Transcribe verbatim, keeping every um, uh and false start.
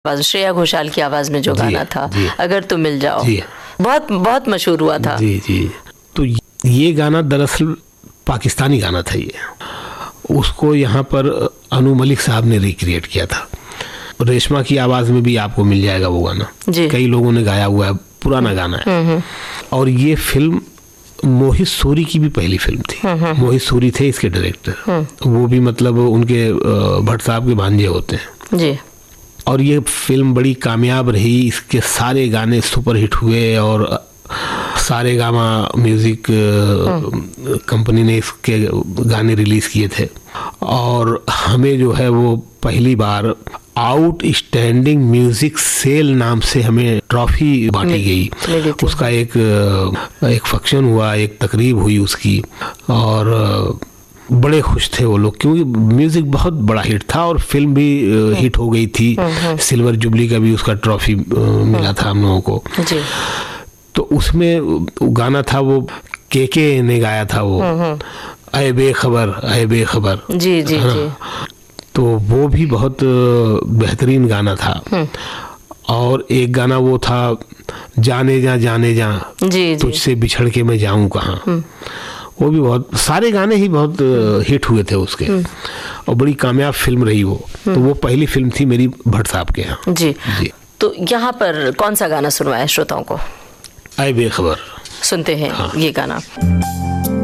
श्रेया घोषाल की आवाज में जो गाना था अगर तुम मिल जाओ, बहुत बहुत मशहूर हुआ था। जी जी। तो ये गाना दरअसल पाकिस्तानी गाना था, ये उसको यहाँ पर अनु मलिक साहब ने रिक्रिएट किया था। रेशमा की आवाज में भी आपको मिल जाएगा वो गाना, कई लोगों ने गाया हुआ है, पुराना गाना है। और ये फिल्म मोहित सूरी की भी पहली फिल्म थी। मोहित सूरी थे इसके डायरेक्टर, वो भी मतलब उनके भट्ट साहब के भांजे होते हैं जी। और ये फिल्म बड़ी कामयाब रही, इसके सारे गाने सुपरहिट हुए और सारे गामा म्यूजिक कंपनी ने इसके गाने रिलीज किए थे। और हमें जो है वो पहली बार आउटस्टैंडिंग म्यूजिक सेल नाम से हमें ट्रॉफी बांटी गई। उसका एक एक फंक्शन हुआ, एक तकरीब हुई उसकी, और बड़े खुश थे वो लोग क्योंकि म्यूजिक बहुत बड़ा हिट था और फिल्म भी हिट हो गई थी। सिल्वर जुबली का भी उसका ट्रॉफी मिला था हम लोगों को जी। तो उसमें गाना था वो के के ने गाया था वो ऐ बेखबर ऐ बेखबर जी जी जी। तो वो भी बहुत बेहतरीन गाना था। और एक गाना वो था जाने जा जाने जा तुझसे बिछड़ के मैं जाऊं कहाँ, वो भी बहुत, सारे गाने ही बहुत हिट हुए थे उसके और बड़ी कामयाब फिल्म रही वो। तो वो पहली फिल्म थी मेरी भट्ट साहब के यहाँ जी जी। तो यहाँ पर कौन सा गाना सुनवाया श्रोताओं को? ऐ बेखबर सुनते हैं। हाँ। ये गाना